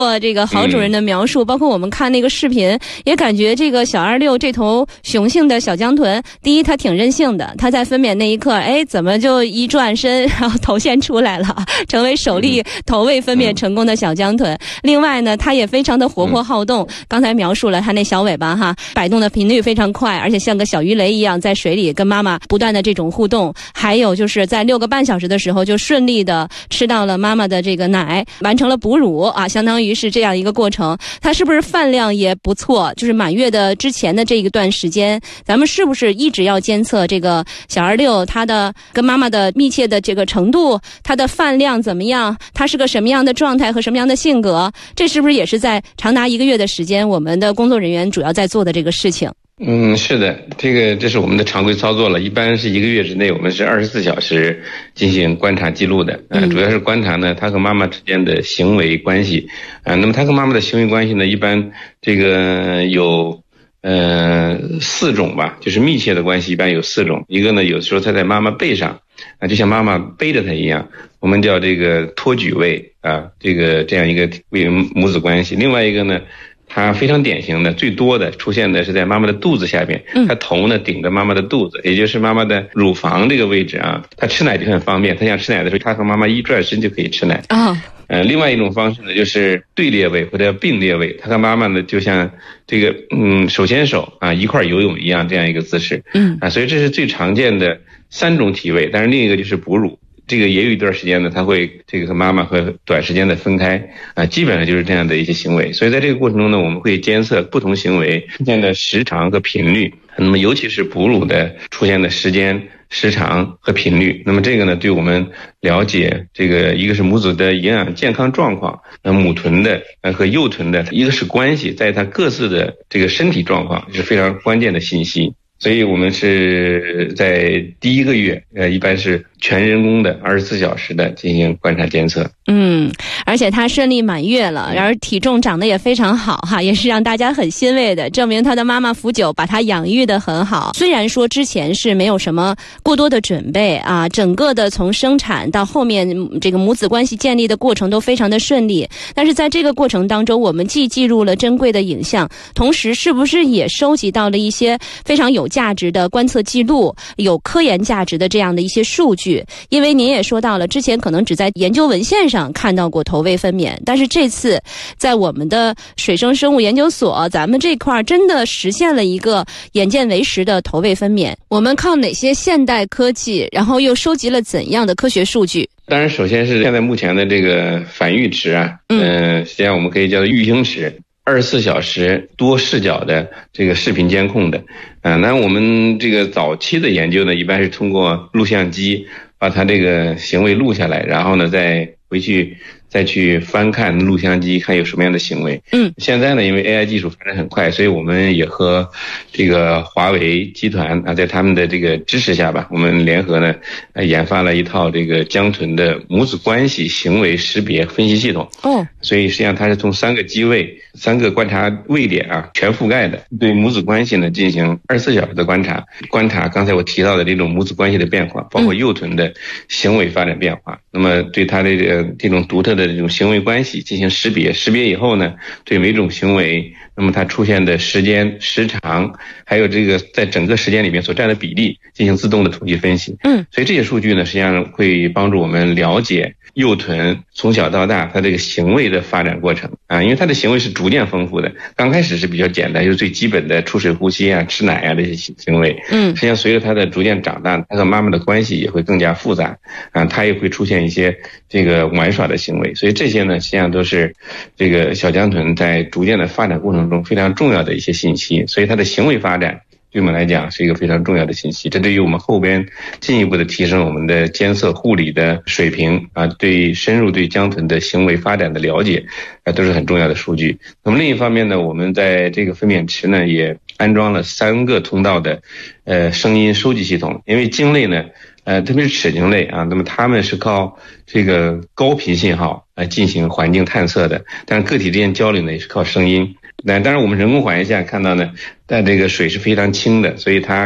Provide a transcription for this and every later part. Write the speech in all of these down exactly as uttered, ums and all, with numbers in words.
做这个郝主任的描述、嗯、包括我们看那个视频也感觉这个小二六这头雄性的小江豚，第一它挺任性的，它在分娩那一刻哎怎么就一转身然后头先出来了，成为首例头位分娩成功的小江豚、嗯、另外呢它也非常的活泼好动、嗯、刚才描述了它那小尾巴哈摆动的频率非常快，而且像个小鱼雷一样在水里跟妈妈不断的这种互动，还有就是在六个半小时的时候就顺利的吃到了妈妈的这个奶，完成了哺乳啊，相当于是这样一个过程。它是不是饭量也不错，就是满月的之前的这一段时间咱们是不是一直要监测这个小二六它的跟妈妈的密切的这个程度，它的饭量怎么样，它是个什么样的状态和什么样的性格，这是不是也是在长达一个月的时间我们的工作人员主要在做的这个事情？ 嗯，是的，这个这是我们的常规操作了。一般是一个月之内，我们是二十四小时进行观察记录的。呃，主要是观察呢，他和妈妈之间的行为关系。啊、呃，那么他和妈妈的行为关系呢，一般这个有呃四种吧，就是密切的关系，一般有四种。一个呢，有时候他在妈妈背上，啊，就像妈妈背着他一样，我们叫这个托举位啊，这个这样一个母子关系。另外一个呢，它非常典型的最多的出现的是在妈妈的肚子下边，它头呢顶着妈妈的肚子，也就是妈妈的乳房这个位置啊，它吃奶就很方便，它想吃奶的时候，它和妈妈一转身就可以吃奶啊。呃，另外一种方式呢，就是对列位或者并列位，它和妈妈呢就像这个嗯手牵手啊一块游泳一样这样一个姿势，嗯啊，所以这是最常见的三种体位，但是另一个就是哺乳。这个也有一段时间呢，他会这个和妈妈会短时间的分开啊，基本上就是这样的一些行为。所以在这个过程中呢，我们会监测不同行为出现的时长和频率，那么尤其是哺乳的出现的时间、时长和频率。那么这个呢，对我们了解这个一个是母子的营养健康状况，呃，母豚的呃和幼豚的一个是关系，在它各自的这个身体状况是非常关键的信息。所以我们是在第一个月，呃，一般是全人工的二十四小时的进行观察监测。 嗯，而且他顺利满月了，然而体重长得也非常好哈，也是让大家很欣慰的，证明他的妈妈福九把他养育得很好。虽然说之前是没有什么过多的准备啊，整个的从生产到后面这个母子关系建立的过程都非常的顺利，但是在这个过程当中，我们既记录了珍贵的影像，同时是不是也收集到了一些非常有价值的观测记录，有科研价值的这样的一些数据？因为您也说到了，之前可能只在研究文献上看到过头位分娩，但是这次在我们的水生生物研究所，咱们这块真的实现了一个眼见为实的头位分娩。我们靠哪些现代科技，然后又收集了怎样的科学数据？ 当然，首先是现在目前的这个反育池啊，嗯、呃，实际上我们可以叫做育婴池。二十四小时多视角的这个视频监控的，啊、呃，那我们这个早期的研究呢，一般是通过录像机把它这个行为录下来，然后呢再回去再去翻看录像机看有什么样的行为。嗯，现在呢，因为 A I 技术发展很快，所以我们也和这个华为集团啊，在他们的这个支持下吧，我们联合呢，呃，研发了一套这个江豚的母子关系行为识别分析系统。哦，所以实际上它是从三个机位、三个观察位点啊，全覆盖的，对母子关系呢进行二十四小时的观察，观察刚才我提到的这种母子关系的变化，包括幼豚的行为发展变化。嗯、那么对它的这个这种独特的这种行为关系进行识别，识别以后呢，对每种行为，那么它出现的时间、时长，还有这个在整个时间里面所占的比例进行自动的统计分析。嗯，所以这些数据呢，实际上会帮助我们了解幼豚从小到大它这个行为的发展过程啊，因为它的行为是逐渐丰富的，刚开始是比较简单，就是最基本的出水呼吸啊、吃奶啊这些行为。嗯，实际上随着它的逐渐长大，它和妈妈的关系也会更加复杂啊，它也会出现一些这个玩耍的行为，所以这些呢，实际上都是这个小江豚在逐渐的发展过程中非常重要的一些信息，所以它的行为发展对我们来讲是一个非常重要的信息，这对于我们后边进一步的提升我们的监测护理的水平啊，对深入对江豚的行为发展的了解啊，都是很重要的数据。那么另一方面呢，我们在这个分娩池呢也安装了三个通道的呃声音收集系统，因为鲸类呢呃特别是齿鲸类啊，那么它们是靠这个高频信号来进行环境探测的，但是个体之间交流呢也是靠声音。那当然我们人工还原下看到呢，但这个水是非常清的，所以它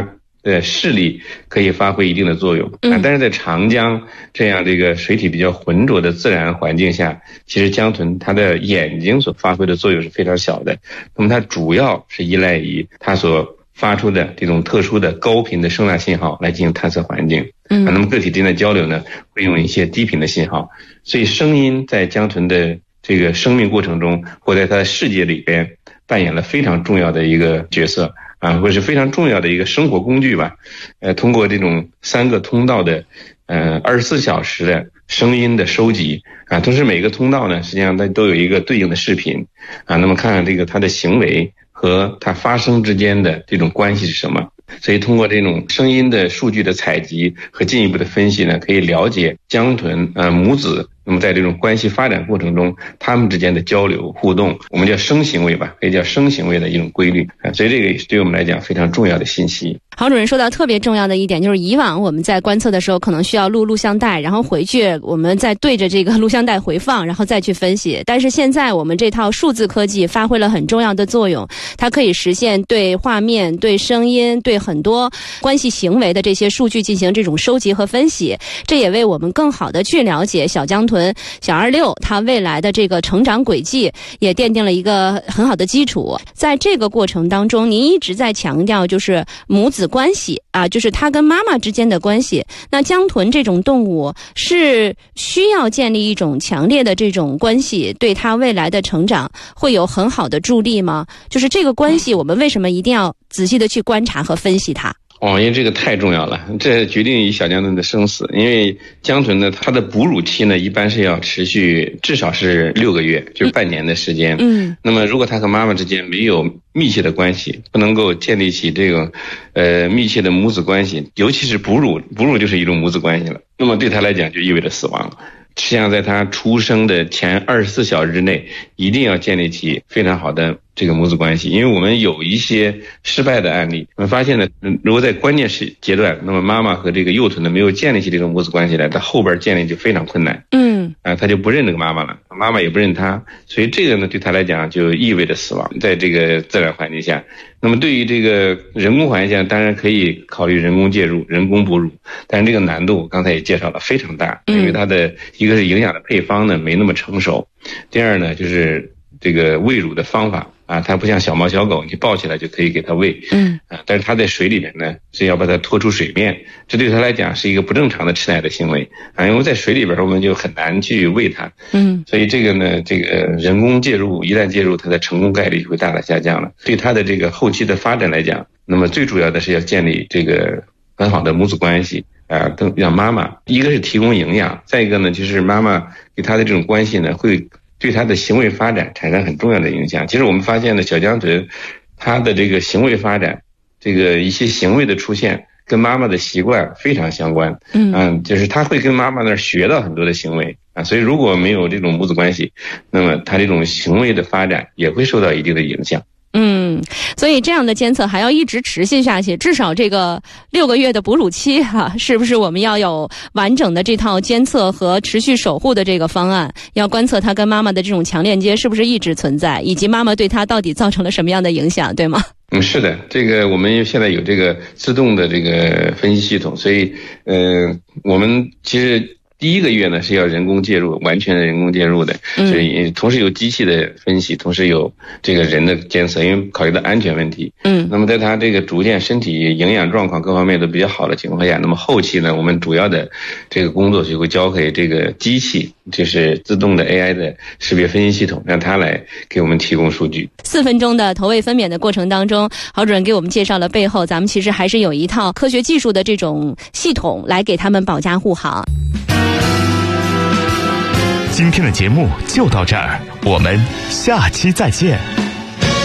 的视力可以发挥一定的作用啊。但是在长江这样这个水体比较浑浊的自然环境下，其实江豚它的眼睛所发挥的作用是非常小的。那么它主要是依赖于它所发出的这种特殊的高频的声呐信号来进行探测环境。嗯，那么个体之间的交流呢，会用一些低频的信号，所以声音在江豚的这个生命过程中，或在它的世界里边扮演了非常重要的一个角色啊，或者是非常重要的一个生活工具吧。呃，通过这种三个通道的呃二十四小时的声音的收集啊，同时每个通道呢，实际上它都有一个对应的视频啊，那么看看这个它的行为和它发声之间的这种关系是什么。所以通过这种声音的数据的采集和进一步的分析呢，可以了解江豚呃母子那么在这种关系发展过程中，他们之间的交流互动，我们叫声行为吧，可以叫声行为的一种规律啊，所以这个也是对我们来讲非常重要的信息。 郝主任说到特别重要的一点，就是以往我们在观测的时候可能需要录录像带，然后回去我们再对着这个录像带回放，然后再去分析。但是现在我们这套数字科技发挥了很重要的作用，它可以实现对画面、对声音、对很多关系行为的这些数据进行这种收集和分析，这也为我们更好的去了解小江豚小二六它未来的这个成长轨迹也奠定了一个很好的基础。在这个过程当中，您一直在强调就是母子关系啊，就是它跟妈妈之间的关系。那江豚这种动物是需要建立一种强烈的这种关系，对它未来的成长会有很好的助力吗？就是这个关系，我们为什么一定要仔细的去观察和分析它？ 哦，因为这个太重要了，这决定于小江豚的生死。因为江豚呢，它的哺乳期呢，一般是要持续至少是六个月，就是半年的时间。嗯，那么如果它和妈妈之间没有密切的关系，不能够建立起这种呃密切的母子关系，尤其是哺乳，哺乳就是一种母子关系了。那么对它来讲，就意味着死亡。实际上，在它出生的前二十四小时之内，一定要建立起非常好的这个母子关系。因为我们有一些失败的案例，我们发现呢，如果在关键时阶段，那么妈妈和这个幼豚呢没有建立起这种母子关系来，它后边建立就非常困难。嗯，啊，他就不认这个妈妈了，妈妈也不认他，所以这个呢对他来讲就意味着死亡。在这个自然环境下，那么对于这个人工环境下，当然可以考虑人工介入、人工哺乳，但是这个难度刚才也介绍了非常大，因为它的一个是营养的配方呢没那么成熟，第二呢就是这个喂乳的方法啊，它不像小猫小狗，你抱起来就可以给它喂，嗯，啊，但是它在水里面呢是要把它拖出水面，这对它来讲是一个不正常的吃奶的行为啊，因为在水里边我们就很难去喂它，嗯，所以这个呢，这个人工介入一旦介入，它的成功概率就会大大下降了。对它的这个后期的发展来讲，那么最主要的是要建立这个很好的母子关系啊，更让妈妈一个是提供营养，再一个呢就是妈妈与它的这种关系呢会对它的行为发展产生很重要的影响。其实我们发现呢，小江豚它的这个行为发展，这个一些行为的出现跟妈妈的习惯非常相关。嗯，嗯，就是它会跟妈妈那儿学到很多的行为啊，所以如果没有这种母子关系，那么它这种行为的发展也会受到一定的影响。 嗯，所以这样的监测还要一直持续下去，至少这个六个月的哺乳期哈、啊，是不是我们要有完整的这套监测和持续守护的这个方案？要观测它跟妈妈的这种强链接是不是一直存在，以及妈妈对它到底造成了什么样的影响，对吗？ 嗯，是的，这个我们现在有这个自动的这个分析系统，所以呃，我们其实第一个月呢是要人工介入，完全的人工介入的，所以同时有机器的分析，同时有这个人的监测，因为考虑到安全问题。嗯，那么在他这个逐渐身体营养状况各方面都比较好的情况下，那么后期呢，我们主要的这个工作就会交给这个机器，就是自动的 A I 的识别分析系统，让它来给我们提供数据。 四分钟的投喂分娩的过程当中，郝主任给我们介绍了背后咱们其实还是有一套科学技术的这种系统来给他们保驾护航。 今天的节目就到这儿，我们下期再见。